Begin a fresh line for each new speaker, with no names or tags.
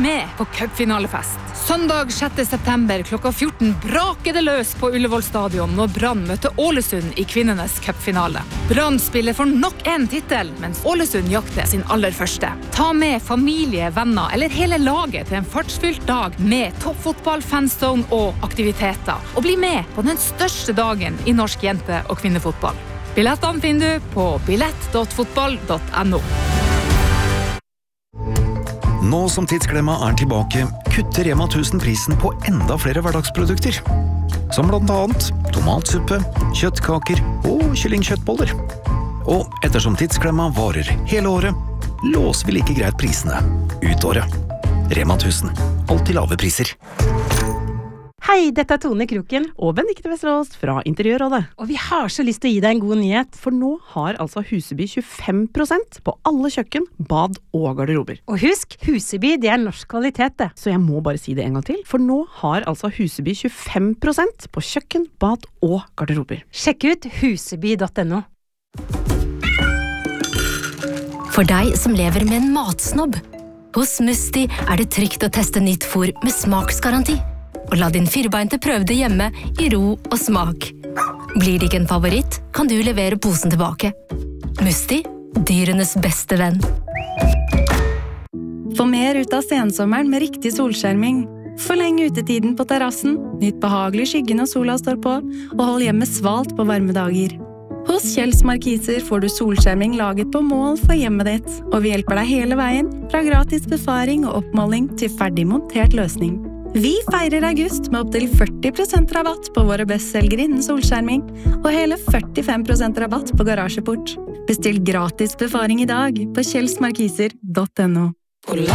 med på cupfinalefest. Søndag 6. september klokka 14 braker det løs på Ullevål stadion når Brann møter Ålesund i kvinnenes cupfinale. Brann spiller for nok en titel, mens Ålesund jakter sin aller første. Ta med familie, venner eller hele laget til en fartsfylt dag med toppfotball, fanzone og aktiviteter. Og bli med på den største dagen i norsk jente- og kvinnefotball. Billettene finner du på billett.fotball.no.
Nå som Tidsklemma tilbake, kutter Rema 1000 prisen på enda flere hverdagsprodukter. Som blant annet tomatsuppe, kjøttkaker og kyllingkjøttboller. Og ettersom Tidsklemma varer hele året, låser vi like greit prisene ut året. Rema 1000. Alltid lave priser.
Hei, dette Tone Kroken og Benedikte Vesterås fra Interiørrådet. Og vi har så lyst til å gi deg en god nyhet, for nå har altså Huseby 25% på alle kjøkken, bad og garderober.
Og husk, Huseby det norsk kvalitet det.
Så jeg må bare si det en gang til, for nå har altså Huseby 25% på kjøkken, bad og garderober.
Sjekk ut huseby.no.
For deg som lever med en matsnobb, hos Musti det trygt å teste nytt fôr med smaksgaranti. Og la din firbeinte prøve det hjemme i ro og smak. Blir det ikke en favoritt, kan du levere posen tilbake. Musti, dyrenes beste venn.
Få mer ut av sensommeren med riktig solskjerming. Forleng utetiden på terrassen, nytt behagelig skyggen når sola står på, og hold hjemmet svalt på varme dager. Hos Kjells Markiser får du solskjerming laget på mål for hjemmet ditt, og vi hjelper deg hele veien, fra gratis befaring og oppmåling til ferdig montert løsning. Vi feirer august med opp til 40% rabatt på våre bestselgere innen solskjerming, og hele 45% rabatt på garasjeport. Bestill gratis befaring i dag på kjellsmarkiser.no.